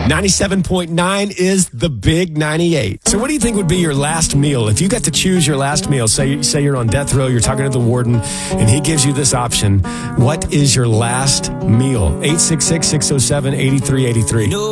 97.9 is the Big 98. So what do you think would be your last meal? If you got to choose your last meal, say you're on death row, you're talking to the warden, and he gives you this option, what is your last meal? 866-607-8383.